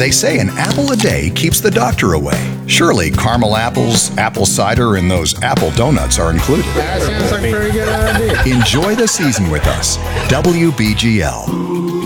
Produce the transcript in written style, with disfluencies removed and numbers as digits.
They say an apple a day keeps the doctor away. Surely caramel apples, apple cider, and those apple donuts are included. That sounds like a very good idea. Enjoy the season with us. WBGL.